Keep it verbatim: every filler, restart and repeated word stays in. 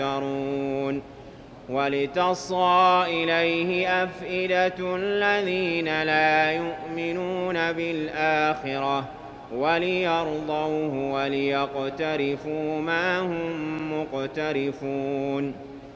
يرون ولتصغى إليه أفئدة الذين لا يؤمنون بالآخرة وليرضوه وليقترفوا ما هم مقترفون